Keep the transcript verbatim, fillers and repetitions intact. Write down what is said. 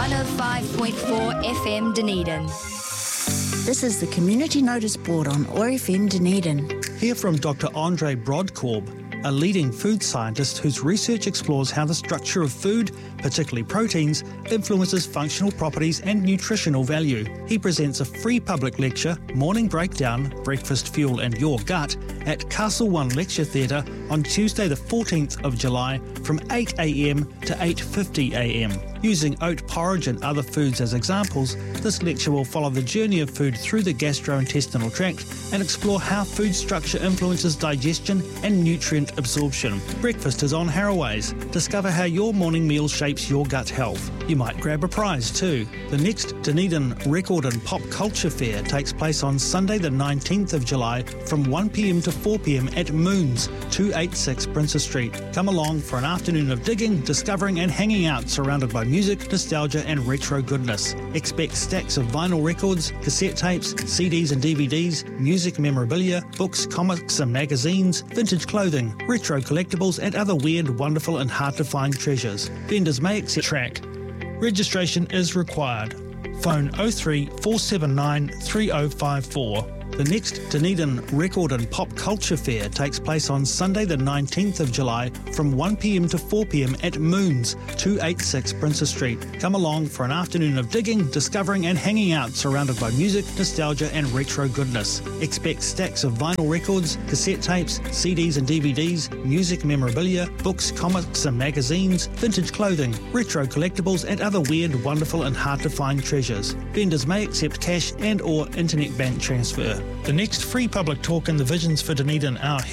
one oh five point four F M Dunedin. This is the Community Notice Board on O A R F M Dunedin. Hear from Doctor Andre Brodkorb, a leading food scientist whose research explores how the structure of food, particularly proteins, influences functional properties and nutritional value. He presents a free public lecture, Morning Breakdown, Breakfast Fuel and Your Gut, at Castle One Lecture Theatre on Tuesday the fourteenth of July from eight a m to eight fifty a m. Using oat porridge and other foods as examples, this lecture will follow the journey of food through the gastrointestinal tract and explore how food structure influences digestion and nutrient absorption. Breakfast is on Harrowways. Discover how your morning meal shapes your gut health. You might grab a prize too. The next Dunedin Record and Pop Culture Fair takes place on Sunday the nineteenth of July from one p m to four p m at Moons, two eighty-six Princess Street. Come along for an afternoon of digging, discovering and hanging out surrounded by music, nostalgia and retro goodness. Expect stacks of vinyl records, cassette tapes, C Ds and D V Ds, music memorabilia, books, comics and magazines, vintage clothing, retro collectibles and other weird, wonderful and hard to find treasures. Vendors may accept track. Registration is required. Phone oh three four seven nine three oh five four. The next Dunedin Record and Pop Culture Fair takes place on Sunday the nineteenth of July from one p m to four p m at Moons, two eighty-six Princess Street. Come along for an afternoon of digging, discovering and hanging out surrounded by music, nostalgia and retro goodness. Expect stacks of vinyl records, cassette tapes, C Ds and D V Ds, music memorabilia, books, comics and magazines, vintage clothing, retro collectibles and other weird, wonderful and hard to find treasures. Vendors may accept cash and or internet bank transfer. The next free public talk in the Visions for Dunedin Our